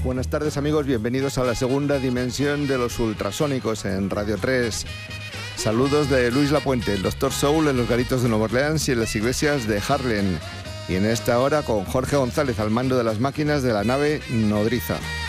Buenas tardes, amigos, bienvenidos a la segunda dimensión de los ultrasónicos en Radio 3. Saludos de Luis Lapuente, el Dr. Soul en los garitos de Nueva Orleans y en las iglesias de Harlem. Y en esta hora con Jorge González al mando de las máquinas de la nave nodriza.